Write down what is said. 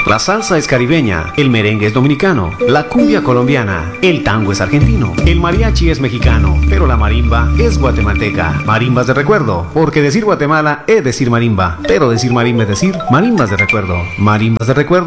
La salsa es caribeña, el merengue es dominicano, la cumbia colombiana, el tango es argentino, el mariachi es mexicano, pero la marimba es guatemalteca. Marimbas de recuerdo, porque decir Guatemala es decir marimba, pero decir marimba es decir marimbas de recuerdo. Marimbas de recuerdo.